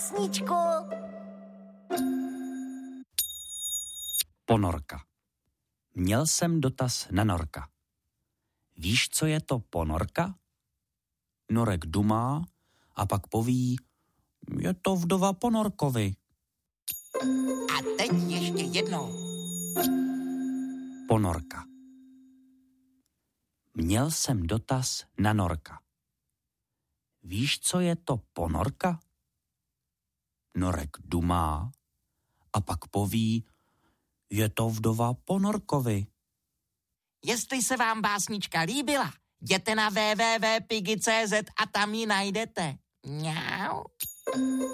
básničku. Ponorka. Měl jsem dotaz na norka. Víš, co je to ponorka? Norek dumá a pak poví, je to vdova ponorkovi. A teď ještě jednou. Ponorka. Měl jsem dotaz na norka. Víš, co je to ponorka? Norek dumá a pak poví, je to vdova ponorkovi. Jestli se vám básnička líbila, jděte na www.pigi.cz a tam ji najdete. Mňau.